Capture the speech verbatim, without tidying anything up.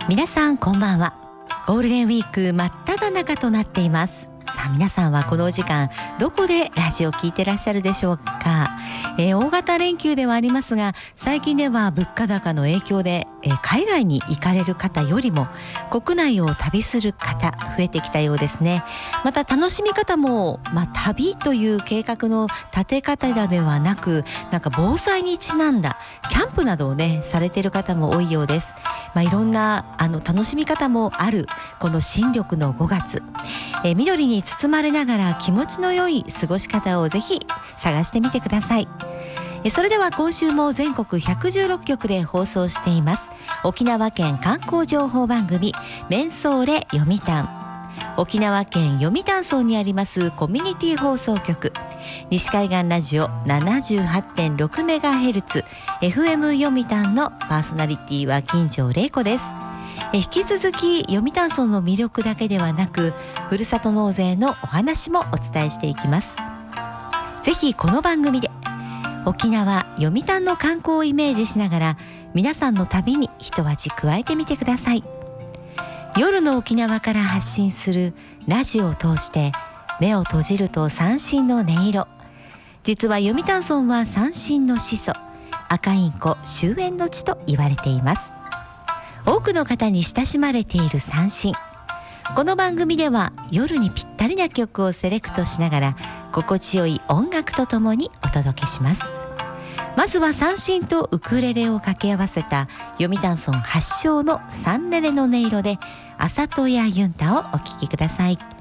皆さんこんばんは。ゴールデンウィーク真っ只中となっています。さあ皆さんはこのお時間どこでラジオを聞いてらっしゃるでしょうか。えー、大型連休ではありますが、最近では物価高の影響で、えー、海外に行かれる方よりも国内を旅する方増えてきたようですね。また楽しみ方も、まあ、旅という計画の立て方ではなく、なんか防災にちなんだキャンプなどをねされている方も多いようです。まあ、いろんなあの楽しみ方もあるこの新緑のごがつ、えー、緑に包まれながら気持ちの良い過ごし方をぜひ探してみてください。えー、それでは今週も全国ひゃくじゅうろっきょくで放送しています沖縄県観光情報番組メンソーレ読谷。沖縄県読谷村にありますコミュニティ放送局西海岸ラジオ ななじゅうはちてんろくメガヘルツ エフエム 読谷のパーソナリティは金城玲子です。え引き続き読谷村の魅力だけではなく、ふるさと納税のお話もお伝えしていきます。ぜひこの番組で沖縄読谷の観光をイメージしながら皆さんの旅に一味加えてみてください。夜の沖縄から発信するラジオを通して目を閉じると三線の音色。実は読谷村は三線の始祖、赤インコ終焉の地と言われています。多くの方に親しまれている三線。この番組では夜にぴったりな曲をセレクトしながら心地よい音楽とともにお届けします。まずは三線とウクレレを掛け合わせた読谷村発祥のサンレレの音色であさとやユンタをお聴きください。